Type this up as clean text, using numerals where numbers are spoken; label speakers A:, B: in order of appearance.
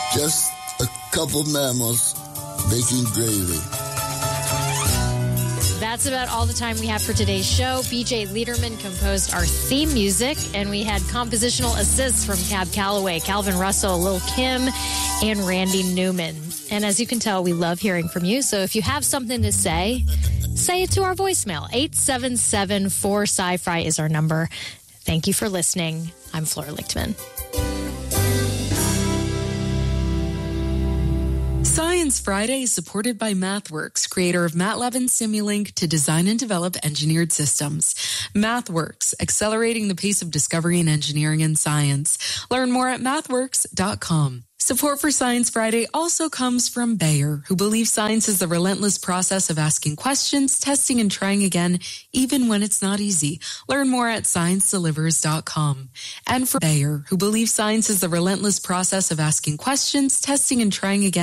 A: Just a couple mammals baking gravy.
B: That's about all the time we have for today's show. BJ Liederman composed our theme music, and we had compositional assists from Cab Calloway, Calvin Russell, Lil Kim, and Randy Newman. And as you can tell, we love hearing from you. So if you have something to say it to our voicemail. 877-4SciFri is our number. Thank you for listening. I'm Flora Lichtman.
C: Science Friday is supported by MathWorks, creator of MATLAB and Simulink to design and develop engineered systems. MathWorks, accelerating the pace of discovery in engineering and science. Learn more at mathworks.com. Support for Science Friday also comes from Bayer, who believes science is the relentless process of asking questions, testing, and trying again, even when it's not easy. Learn more at ScienceDelivers.com. And for Bayer, who believes science is the relentless process of asking questions, testing, and trying again,